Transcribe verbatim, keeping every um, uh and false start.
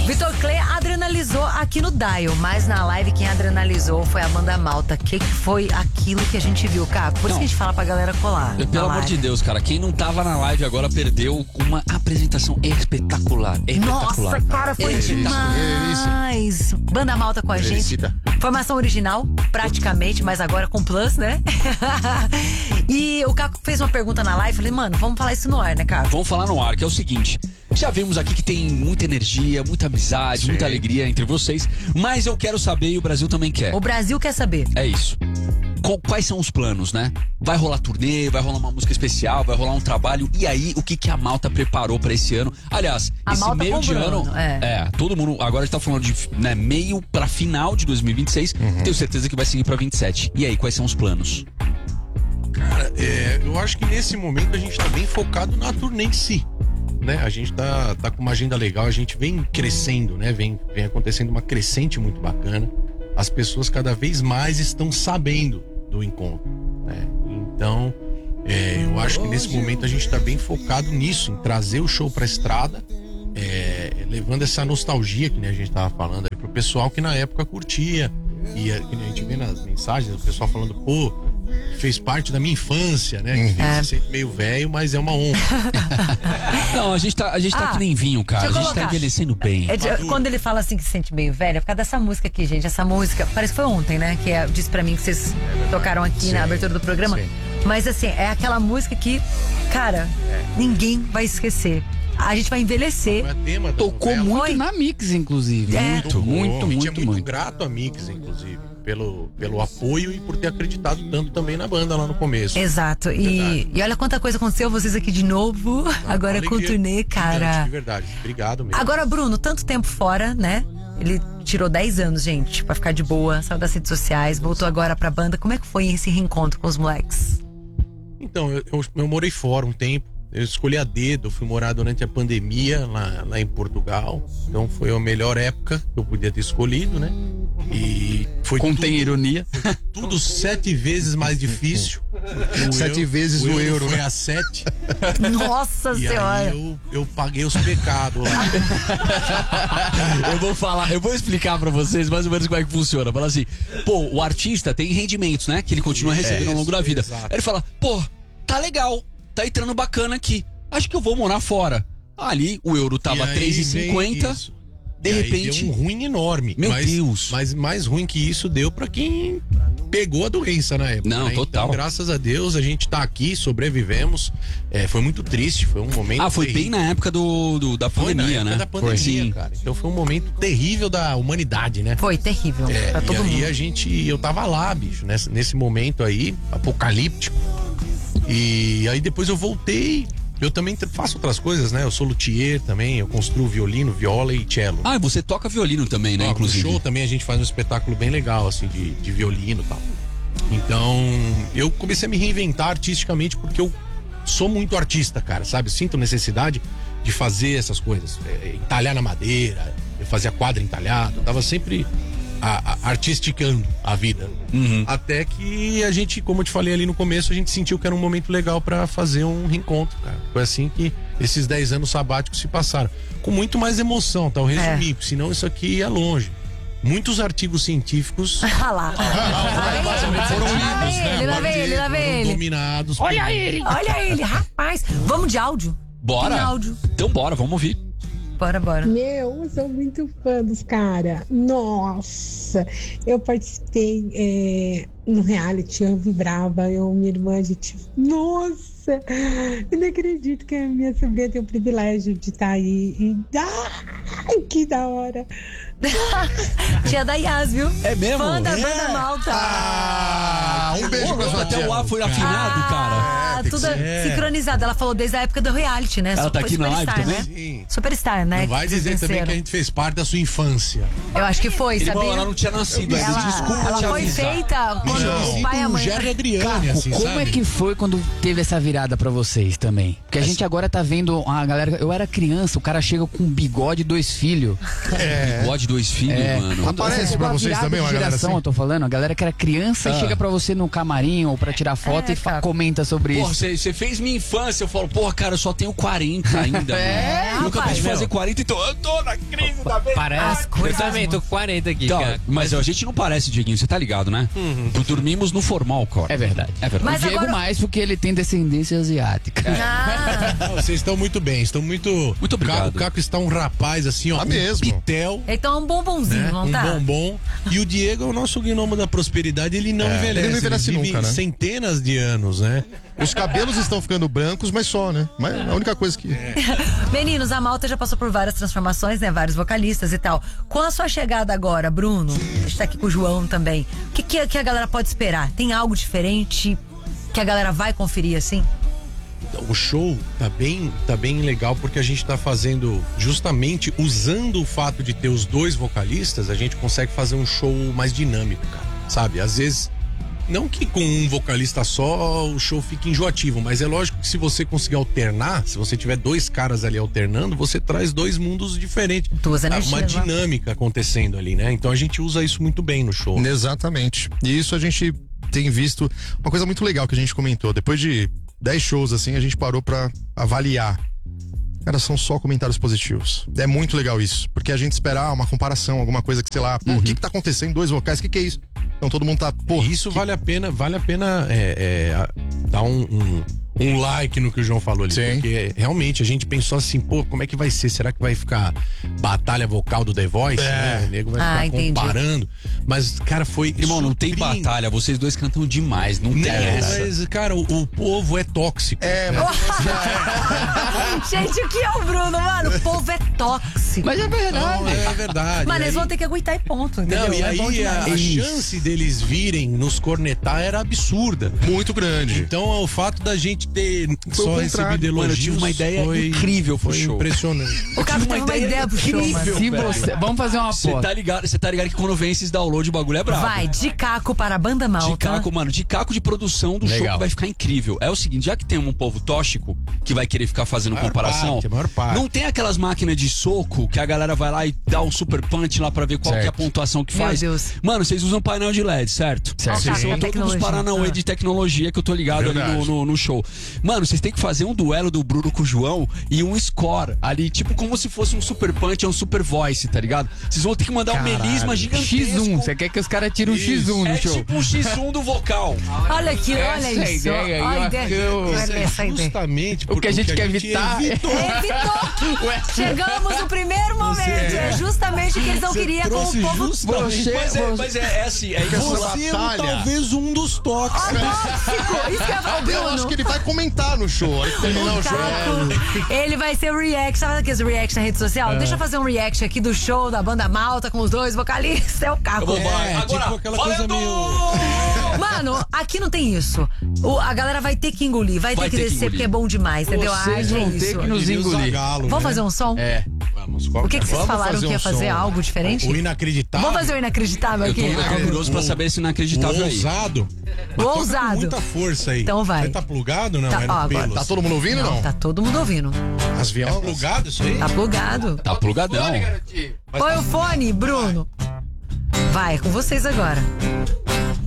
Vitor Clay adrenalizou aqui no Dial, mas na live quem adrenalizou foi a banda Malta. O que, que foi aquilo que a gente viu, Caco? Por isso que a gente fala pra galera colar. Pelo amor de Deus, cara, quem não tava na live agora perdeu uma apresentação espetacular. espetacular. Nossa, cara, foi demais. Banda Malta com a gente. Formação original, praticamente, mas agora com plus, né? E o Caco fez uma pergunta na live, falei, mano, vamos falar isso no ar, né, Caco? Vamos falar no ar, que é o seguinte. Já vimos aqui que tem muita energia, muita amizade, Sim. muita alegria entre vocês, mas eu quero saber e o Brasil também quer. O Brasil quer saber. É isso. Quais são os planos, né? Vai rolar turnê, vai rolar uma música especial, vai rolar um trabalho. E aí, o que, que a Malta preparou pra esse ano? Aliás, a esse Malta meio de ano. É. é, todo mundo. Agora a gente tá falando de né, meio pra final de dois mil e vinte e seis. Uhum. Tenho certeza que vai seguir pra vinte e sete. E aí, quais são os planos? Cara, é, eu acho que nesse momento a gente tá bem focado na turnê em si. Né? A gente tá, tá com uma agenda legal, a gente vem crescendo, né? Vem, vem acontecendo uma crescente muito bacana. As pessoas cada vez mais estão sabendo do encontro, né? Então, é, eu acho que nesse momento a gente tá bem focado nisso, em trazer o show pra estrada, é, levando essa nostalgia que né, a gente tava falando aí pro pessoal que na época curtia. E a, que a gente vê nas mensagens, o pessoal falando, pô, fez parte da minha infância, né? Que é. Se sente meio velho, mas é uma honra. Não, a gente tá, a gente tá ah, que nem vinho, cara. A gente colocar. tá envelhecendo bem. É de, quando ele fala assim que se sente meio velho, é por causa dessa música aqui, gente. Essa música, parece que foi ontem, né? Que é, disse pra mim que vocês tocaram aqui sim, na abertura do programa. Sim. Mas assim, é aquela música que, cara, é. ninguém vai esquecer. A gente vai envelhecer. É Tocou muito Oi? na Mix, inclusive. É. Muito, Tocou, muito, muito, muito, muito. grato a Mix, inclusive, pelo, pelo apoio e por ter acreditado tanto também na banda lá no começo. Exato. E, e olha quanta coisa aconteceu, vocês aqui de novo. Ah, agora com o turnê, cara. De verdade. Obrigado mesmo. Agora, Bruno, tanto tempo fora, né? Ele tirou dez anos, gente, pra ficar de boa, saiu das redes sociais, voltou agora pra banda. Como é que foi esse reencontro com os moleques? Então, eu, eu, eu morei fora um tempo. Eu escolhi a dedo, fui morar durante a pandemia lá, lá em Portugal. Então foi a melhor época que eu podia ter escolhido, né? E foi Contém tudo, ironia. Foi tudo sete vezes mais difícil. Sete eu, vezes o o euro. euro Foi a sete. Nossa e senhora. Aí eu, eu paguei os pecados lá. Eu vou falar, eu vou explicar pra vocês mais ou menos como é que funciona. Fala assim, pô, o artista tem rendimentos, né? Que ele continua recebendo é, ao longo da vida. Exato. Aí ele fala, pô, tá legal. Tá entrando bacana aqui. Acho que eu vou morar fora. Ali o euro tava três reais e cinquenta. De e repente. Deu um ruim enorme. Meu mas, Deus. Mas mais ruim que isso deu pra quem pegou a doença na época. Não, né? total. Então, graças a Deus, a gente tá aqui, sobrevivemos. É, foi muito triste, foi um momento. Ah, foi terrível. bem na época do, do da foi pandemia, na época né? Da pandemia, foi. cara. Então foi um momento terrível da humanidade, né? Foi terrível. É, pra todo e aí mundo. a gente. Eu tava lá, bicho, nesse, nesse momento aí, apocalíptico. E aí depois eu voltei. Eu também faço outras coisas, né? Eu sou luthier também, eu construo violino, viola e cello. Ah, você toca violino também, né? Toco, Inclusive. No show também a gente faz um espetáculo bem legal, assim, de, de violino e tal. Então, eu comecei a me reinventar artisticamente porque eu sou muito artista, cara, sabe? Sinto necessidade de fazer essas coisas. É, entalhar na madeira, eu fazia quadro entalhado, eu tava sempre a, a, artisticando a vida. Uhum. Até que a gente, como eu te falei ali no começo, a gente sentiu que era um momento legal pra fazer um reencontro, cara. Foi assim que esses dez anos sabáticos se passaram. Com muito mais emoção, tá? Eu resumi, é. Senão isso aqui ia longe. Muitos artigos científicos ah lá. foram lidos, né? Lá vem ele, lá vem ele. Dominados. Olha ele, olha ele, rapaz. Vamos de áudio? Bora. Tem áudio. Então bora, vamos ouvir. Bora, bora. Meu, eu sou muito fã dos caras. Nossa, eu participei é, no reality, eu vibrava, eu, minha irmã, a gente... Nossa, eu não acredito que a minha sobrinha tem o privilégio de estar aí. E, ai, que da hora. Tia da Yas, viu? É mesmo? Fã da é. banda Malta. Ah, um beijo pra sua Até tia. o ar foi afinado, ah, cara. É, tudo sincronizado. Ela falou desde a época do reality, né? Ela tá aqui na live também? Né? Sim. Superstar, né? Não vai dizer também que a gente fez parte da sua infância. Eu acho que foi, Irmão, sabia? ela não tinha nascido. Ela, Desculpa ela te foi avisar. feita quando não. o pai e a mãe... Jerry Adriane, assim, Como sabe? é que foi quando teve essa virada pra vocês também? Porque a gente agora tá vendo a galera... Eu era criança, o cara chega com um bigode e dois filhos. É. Bigode, dois filhos, É. mano. Quando Aparece pra vocês também uma galera geração, assim? eu tô falando, a galera que era criança Ah. e chega pra você no camarim ou pra tirar foto É, e fa- cara. comenta sobre Porra, isso. você fez minha infância. Eu falo, porra, cara, eu só tenho quarenta ainda. É, mano. Nunca rapaz, pude fazer meu. quarenta, então eu tô na crise Parece. Eu coisas também tô com quarenta aqui, Tá, cara. mas ó, a gente não parece, Dieguinho, você tá ligado, né? Uhum. Dormimos no formal, cara. É verdade. É verdade. Mas o Diego agora- mais porque ele tem descendência asiática. Ah, Não, vocês estão muito bem, estão muito. Muito obrigado. O Caco está um rapaz assim, ó. Tá um mesmo. pitel. então é um bombonzinho, Né? não Um tá? bombom. E o Diego é o nosso gnomo da prosperidade, ele não É, envelhece. ele não envelhece vive nunca, né? centenas de anos, né? Os cabelos estão ficando brancos, mas só, né? Mas a única coisa que. Meninos, a Malta já passou por várias transformações, né? Vários vocalistas e tal. Com a sua chegada agora, Bruno, a gente tá aqui com o João também. O que, que, que a galera pode esperar? Tem algo diferente que a galera vai conferir assim? O show tá bem, tá bem legal porque a gente tá fazendo justamente usando o fato de ter os dois vocalistas, a gente consegue fazer um show mais dinâmico, cara. Sabe? Às vezes não que com um vocalista só o show fique enjoativo, mas é lógico que se você conseguir alternar, se você tiver dois caras ali alternando, você traz dois mundos diferentes. Duas Ah, energias, uma né? dinâmica acontecendo ali, né? Então a gente usa isso muito bem no show. Exatamente. E isso a gente tem visto. Uma coisa muito legal que a gente comentou. Depois de dez shows, assim, a gente parou pra avaliar. Cara, são só comentários positivos. É muito legal isso. Porque a gente esperar uma comparação, alguma coisa que, sei lá, pô, o que que tá acontecendo? Dois vocais, o que que é isso? Então todo mundo tá, pô. Isso vale a pena, vale a pena é, é, a- dar um, um, um like no que o João falou ali. Sim. Porque realmente a gente pensou assim, pô, como é que vai ser? Será que vai ficar batalha vocal do The Voice? É. Né? O nego vai Ah, ficar entendi. comparando. Mas, cara, foi. Irmão, não tem surpreendente. batalha, vocês dois cantam demais, não tem Não, essa. mas, cara, o, o povo é tóxico. É, né? Gente, o que é o Bruno, mano? O povo é tóxico. Mas é verdade. Não, é verdade. Mano, E eles aí- vão ter que aguentar e ponto, entendeu? Não, e É bom aí a, demais. a chance deles virem nos cornetar era absurda. muito grande. Então, o fato da gente ter Foi o só contrário. recebido Mano, eu elogios tive uma ideia foi, incrível pro foi show. impressionante. O cara teve uma ideia pro show, mano. Se você... Vamos fazer uma Você aposta. tá ligado, você tá ligado que quando vem esses download o bagulho é brabo. Vai, de Caco para a Banda Malta. De caco, mano, de caco de produção do show Legal. que vai ficar incrível. É o seguinte, já que tem um povo tóxico que vai querer ficar fazendo Maior comparação, parte, a maior parte. não tem aquelas máquinas de soco que a galera vai lá e dá um super punch lá pra ver qual que é a Certo. pontuação que Meu faz. Deus. Mano, vocês usam painel de L E D, certo? Certo. Vocês Sim. são todos Tecnologia. os paranauê Ah. de tecnologia que eu tô ligado ali Verdade. no, no, no show. Mano, vocês têm que fazer um duelo do Bruno com o João e um score ali, tipo como se fosse um super punch ou um super voice, tá ligado? Vocês vão ter que mandar um melisma gigantesco. X um. Você quer que os caras tirem um X um no É show? tipo um X um do vocal. Olha aqui, olha Essa é a isso. ideia aí, Olha a ó, ideia. que eu- Olha Isso é essa ideia. justamente O que a gente quer evitar é- evitou. Evitou! Chegamos no primeiro momento. É justamente o que eles não queriam com o trouxe povo. justamente- Você- Mas é, você- mas é, é assim, é Essa igual. Você é batalha. talvez um dos tóxicos. Tóxico! Isso que eu ia falar, o Eu acho Bruno. que ele vai comentar no show. Aí que terminar o show. Caco, ele vai ser o react. Sabe aqueles react na rede social? Deixa eu fazer um react aqui do show da Banda Malta com os dois vocalistas. É o Caco. Vou- vai. É, Agora, tipo aquela valendo! coisa meio- Mano, aqui não tem isso. O- a galera vai ter que engolir, vai, Vai ter que ter que descer engolir. porque é bom demais, entendeu? A Vocês arte é vão ter isso. que nos Diria o engolir. Zagalo, Vamos né? fazer um som? É. Vamos, qual O que, que vocês Vamos falaram fazer que ia um fazer? som. Algo diferente? O inacreditável. Vamos fazer o inacreditável Eu tô, aqui? eu tô curioso pra saber esse inacreditável o aí. ousado. Mas toca ousado. com muita força aí. Então vai. Você tá plugado não? Tá, é no ó, agora pelos. Tá todo mundo ouvindo ou não? Tá todo mundo ouvindo. As É violas. plugado isso aí? Tá plugado. Tá plugadão. Põe o fone, Bruno. Vai, é com vocês agora.